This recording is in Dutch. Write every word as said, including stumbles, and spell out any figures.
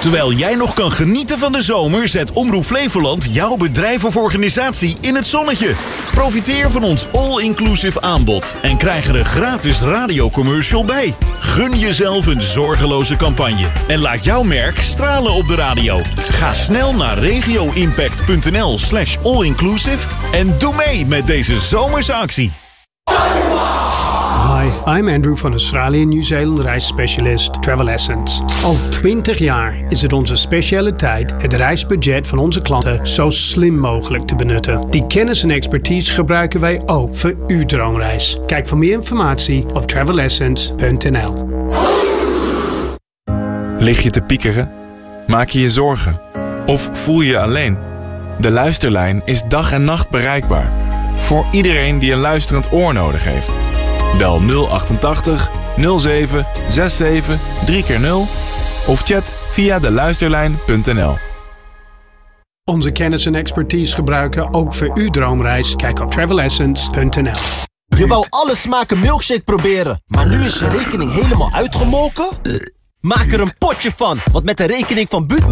Terwijl jij nog kan genieten van de zomer, zet Omroep Flevoland jouw bedrijf of organisatie in het zonnetje. Profiteer van ons all-inclusive aanbod en krijg er een gratis radiocommercial bij. Gun jezelf een zorgeloze campagne en laat jouw merk stralen op de radio. Ga snel naar regioimpact.nl slash allinclusive en doe mee met deze zomerse actie. Hi, I'm Andrew van Australië en Nieuw-Zeeland reisspecialist Travel Essence. Al twintig jaar is het onze specialiteit het reisbudget van onze klanten zo slim mogelijk te benutten. Die kennis en expertise gebruiken wij ook voor uw droomreis. Kijk voor meer informatie op travel essence punt n l. Lig je te piekeren? Maak je je zorgen? Of voel je je alleen? De Luisterlijn is dag en nacht bereikbaar. Voor iedereen die een luisterend oor nodig heeft. Bel nul achtentachtig nul zeven zevenenzestig drie keer nul of chat via de luisterlijn punt n l. Onze kennis en expertise gebruiken ook voor uw droomreis. Kijk op travel essence punt n l. Je wou alle smaken milkshake proberen, maar nu is je rekening helemaal uitgemolken? Maak er een potje van, want met de rekening van Buutma